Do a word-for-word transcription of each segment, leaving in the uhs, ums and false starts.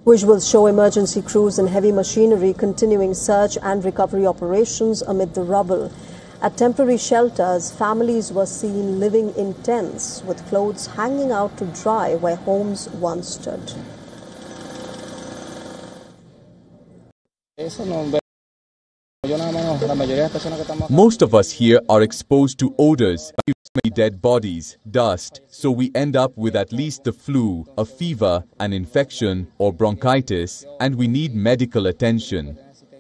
Visuals show emergency crews and heavy machinery continuing search and recovery operations amid the rubble. At temporary shelters, families were seen living in tents with clothes hanging out to dry where homes once stood. Most of us here are exposed to odors, dead bodies, dust, so we end up with at least the flu, a fever, an infection or bronchitis, and we need medical attention.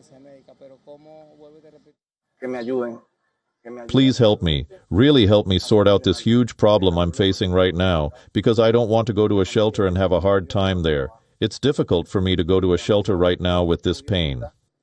Please help me, really help me sort out this huge problem I'm facing right now, because I don't want to go to a shelter and have a hard time there. It's difficult for me to go to a shelter right now with this pain.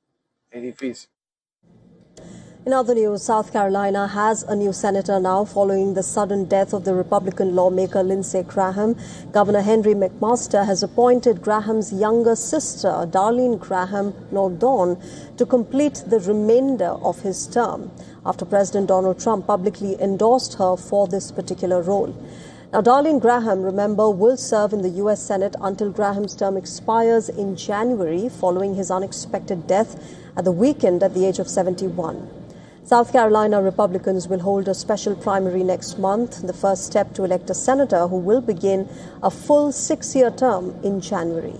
In other news, South Carolina has a new senator now following the sudden death of the Republican lawmaker Lindsey Graham. Governor Henry McMaster has appointed Graham's younger sister, Darlene Graham, nor Dawn, to complete the remainder of his term, after President Donald Trump publicly endorsed her for this particular role. Now, Darlene Graham, remember, will serve in the U S Senate until Graham's term expires in January following his unexpected death at the weekend at the age of seventy-one. South Carolina Republicans will hold a special primary next month, the first step to elect a senator who will begin a full six-year term in January.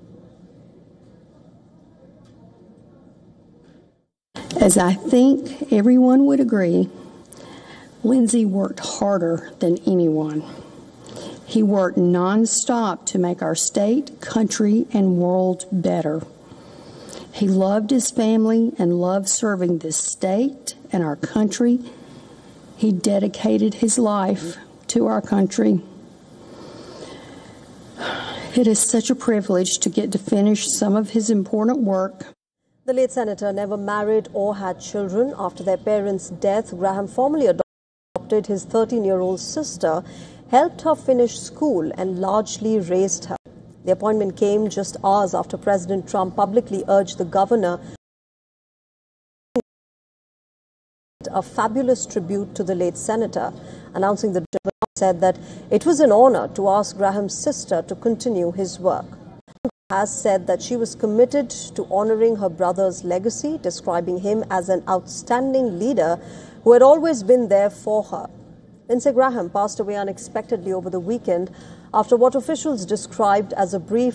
As I think everyone would agree, Lindsey worked harder than anyone. He worked nonstop to make our state, country, and world better. He loved his family and loved serving this state and our country. He dedicated his life to our country. It is such a privilege to get to finish some of his important work. The late senator never married or had children. After their parents' death, Graham formally adopted his thirteen-year-old sister, helped her finish school, and largely raised her. The appointment came just hours after President Trump publicly urged the governor a fabulous tribute to the late senator, announcing the governor said that it was an honor to ask Graham's sister to continue his work. Has said that she was committed to honoring her brother's legacy, describing him as an outstanding leader who had always been there for her. Lindsey Graham passed away unexpectedly over the weekend after what officials described as a brief